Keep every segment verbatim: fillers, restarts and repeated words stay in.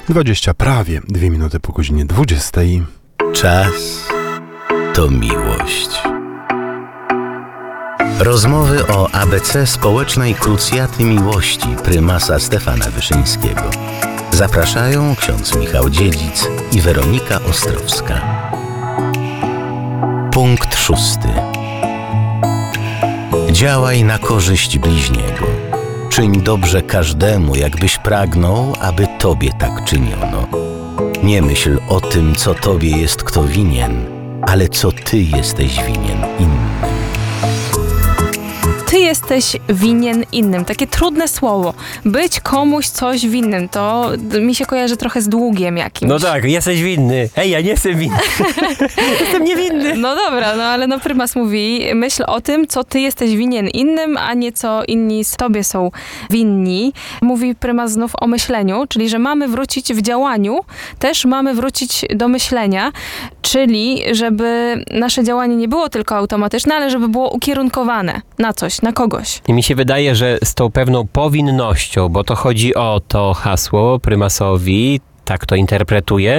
Dwadzieścia prawie dwie minuty po godzinie dwudziestej. Czas to miłość. Rozmowy o A B C społecznej krucjaty miłości prymasa Stefana Wyszyńskiego. Zapraszają ksiądz Michał Dziedzic i Weronika Ostrowska. Punkt szósty. Działaj na korzyść bliźniego. Czyń dobrze każdemu, jakbyś pragnął, aby tobie tak czyniono. Nie myśl o tym, co tobie jest kto winien, ale co ty jesteś winien innym. Ty jesteś winien innym. Takie trudne słowo. Być komuś coś winnym. To mi się kojarzy trochę z długiem jakimś. No tak, jesteś winny. Ej, ja nie jestem winny. Jestem niewinny. No dobra, no ale no prymas mówi, myśl o tym, co ty jesteś winien innym, a nie co inni z tobie są winni. Mówi prymas znów o myśleniu, czyli że mamy wrócić w działaniu, też mamy wrócić do myślenia, czyli żeby nasze działanie nie było tylko automatyczne, ale żeby było ukierunkowane na coś, na kogoś. I mi się wydaje, że z tą pewną powinnością, bo to chodzi o to hasło prymasowi, tak to interpretuję,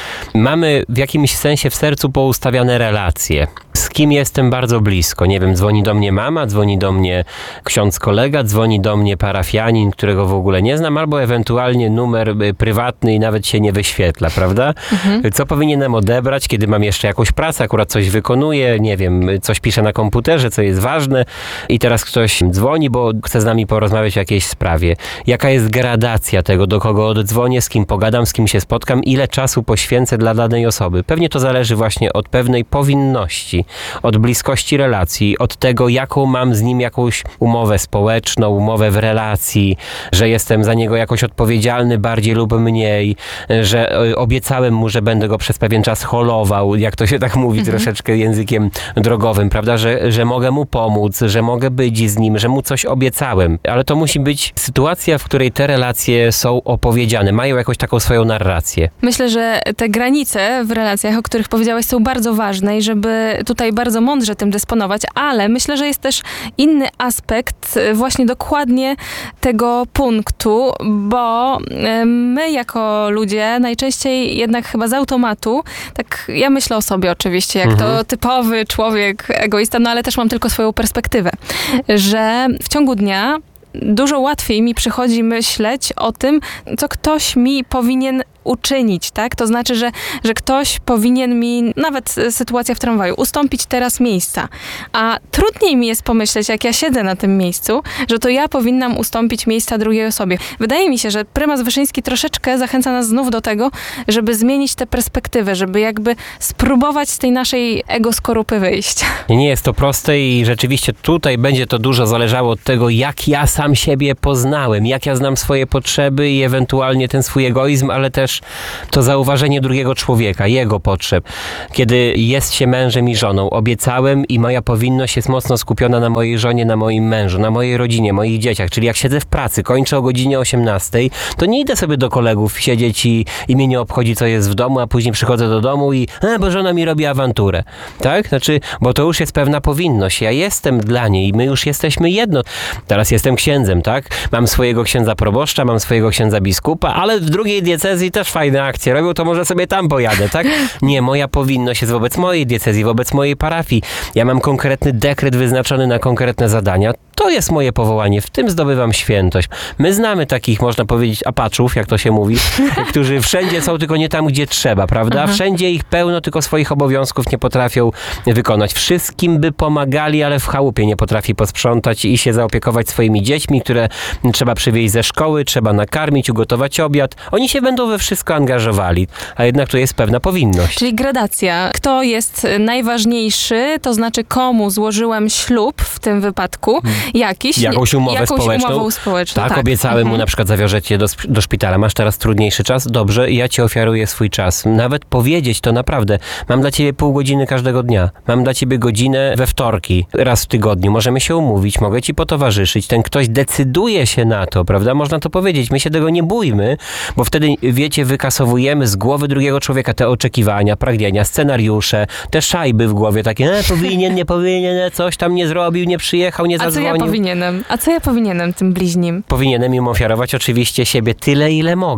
mamy w jakimś sensie w sercu poustawiane relacje. Z kim jestem bardzo blisko. Nie wiem, dzwoni do mnie mama, dzwoni do mnie ksiądz kolega, dzwoni do mnie parafianin, którego w ogóle nie znam, albo ewentualnie numer prywatny i nawet się nie wyświetla, prawda? Mhm. Co powinienem odebrać, kiedy mam jeszcze jakąś pracę, akurat coś wykonuję, nie wiem, coś piszę na komputerze, co jest ważne i teraz ktoś dzwoni, bo chce z nami porozmawiać o jakiejś sprawie. Jaka jest gradacja tego, do kogo oddzwonię, z kim pogadam, z kim się spotkam, ile czasu poświęcę dla danej osoby. Pewnie to zależy właśnie od pewnej powinności, od bliskości relacji, od tego, jaką mam z nim jakąś umowę społeczną, umowę w relacji, że jestem za niego jakoś odpowiedzialny bardziej lub mniej, że obiecałem mu, że będę go przez pewien czas holował, jak to się tak mówi mhm. troszeczkę językiem drogowym, prawda, że, że mogę mu pomóc, że mogę być z nim, że mu coś obiecałem. Ale to musi być sytuacja, w której te relacje są opowiedziane, mają jakąś taką swoją narrację. Myślę, że te granice w relacjach, o których powiedziałeś, są bardzo ważne i żeby tutaj bardzo mądrze tym dysponować, ale myślę, że jest też inny aspekt właśnie dokładnie tego punktu, bo my jako ludzie najczęściej jednak chyba z automatu, tak ja myślę o sobie oczywiście, jak mhm. to typowy człowiek egoista, no ale też mam tylko swoją perspektywę, że w ciągu dnia dużo łatwiej mi przychodzi myśleć o tym, co ktoś mi powinien uczynić, tak? To znaczy, że, że ktoś powinien mi, nawet sytuacja w tramwaju, ustąpić teraz miejsca. A trudniej mi jest pomyśleć, jak ja siedzę na tym miejscu, że to ja powinnam ustąpić miejsca drugiej osobie. Wydaje mi się, że prymas Wyszyński troszeczkę zachęca nas znów do tego, żeby zmienić tę perspektywę, żeby jakby spróbować z tej naszej ego-skorupy wyjść. Nie jest to proste i rzeczywiście tutaj będzie to dużo zależało od tego, jak ja sam siebie poznałem, jak ja znam swoje potrzeby i ewentualnie ten swój egoizm, ale też to zauważenie drugiego człowieka, jego potrzeb. Kiedy jest się mężem i żoną, obiecałem i moja powinność jest mocno skupiona na mojej żonie, na moim mężu, na mojej rodzinie, moich dzieciach. Czyli jak siedzę w pracy, kończę o godzinie osiemnastej, to nie idę sobie do kolegów siedzieć i, i mnie nie obchodzi, co jest w domu, a później przychodzę do domu i e, bo żona mi robi awanturę. Tak? Znaczy, bo to już jest pewna powinność. Ja jestem dla niej, my już jesteśmy jedno. Teraz jestem księdzem, tak? Mam swojego księdza proboszcza, mam swojego księdza biskupa, ale w drugiej diecezji też fajne akcje robią, to może sobie tam pojadę, tak? Nie, moja powinność jest wobec mojej diecezji, wobec mojej parafii. Ja mam konkretny dekret wyznaczony na konkretne zadania. To jest moje powołanie, w tym zdobywam świętość. My znamy takich, można powiedzieć, apaczów, jak to się mówi, którzy wszędzie są, tylko nie tam, gdzie trzeba, prawda? Aha. Wszędzie ich pełno, tylko swoich obowiązków nie potrafią wykonać. Wszystkim by pomagali, ale w chałupie nie potrafi posprzątać i się zaopiekować swoimi dziećmi, które trzeba przywieźć ze szkoły, trzeba nakarmić, ugotować obiad. Oni się będą we wszystko angażowali, a jednak tu jest pewna powinność. Czyli gradacja. Kto jest najważniejszy, to znaczy komu złożyłem ślub w tym wypadku, jakiś, jakąś umowę jakąś społeczną. Umową społeczną. Tak, tak. obiecałem mhm. mu na przykład zawiożę cię do, do szpitala, masz teraz trudniejszy czas? Dobrze, ja ci ofiaruję swój czas. Nawet powiedzieć to naprawdę. Mam dla ciebie pół godziny każdego dnia. Mam dla ciebie godzinę we wtorki, raz w tygodniu. Możemy się umówić, mogę ci potowarzyszyć. Ten ktoś decyduje się na to, prawda? Można to powiedzieć. My się tego nie bójmy, bo wtedy, wiecie, wykasowujemy z głowy drugiego człowieka te oczekiwania, pragnienia, scenariusze, te szajby w głowie takie, e, powinien, nie powinien, coś tam nie zrobił, nie przyjechał, nie zadzwonił. A co ja powinienem? A co ja powinienem tym bliźnim? Powinienem im ofiarować oczywiście siebie tyle, ile mogę.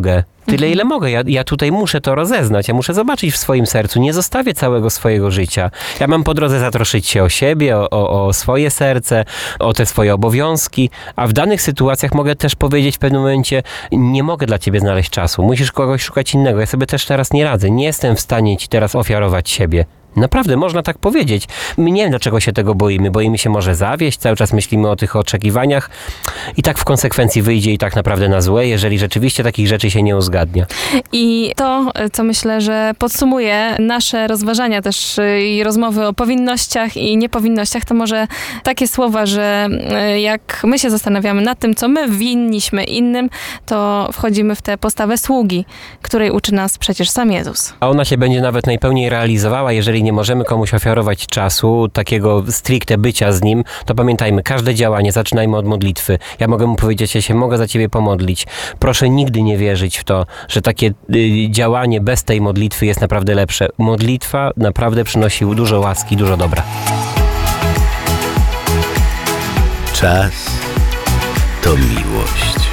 Tyle, Mhm. ile mogę. Ja, ja tutaj muszę to rozeznać. Ja muszę zobaczyć w swoim sercu. Nie zostawię całego swojego życia. Ja mam po drodze zatroszczyć się o siebie, o, o, o swoje serce, o te swoje obowiązki, a w danych sytuacjach mogę też powiedzieć w pewnym momencie, nie mogę dla ciebie znaleźć czasu. Musisz kogoś szukać innego. Ja sobie też teraz nie radzę. Nie jestem w stanie ci teraz ofiarować siebie. Naprawdę, można tak powiedzieć. My nie wiem, dlaczego się tego boimy. Boimy się może zawieść, cały czas myślimy o tych oczekiwaniach i tak w konsekwencji wyjdzie i tak naprawdę na złe, jeżeli rzeczywiście takich rzeczy się nie uzgadnia. I to, co myślę, że podsumuje nasze rozważania też y, i rozmowy o powinnościach i niepowinnościach, to może takie słowa, że y, jak my się zastanawiamy nad tym, co my winniśmy innym, to wchodzimy w tę postawę sługi, której uczy nas przecież sam Jezus. A ona się będzie nawet najpełniej realizowała, jeżeli nie możemy komuś ofiarować czasu, takiego stricte bycia z nim, to pamiętajmy, każde działanie zaczynajmy od modlitwy. Ja mogę mu powiedzieć, ja się mogę za ciebie pomodlić. Proszę nigdy nie wierzyć w to, że takie y, działanie bez tej modlitwy jest naprawdę lepsze. Modlitwa naprawdę przynosi dużo łaski, dużo dobra. Czas to miłość.